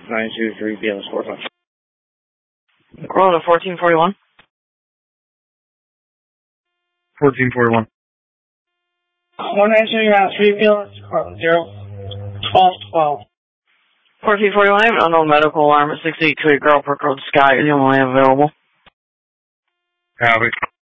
923 BLS 45. Roll to 1441. 1441. 1923 BLS 0 1212. 1441, I have an unknown medical alarm at 682 Girl Brook Road, Sky. Is the only way available. Copy.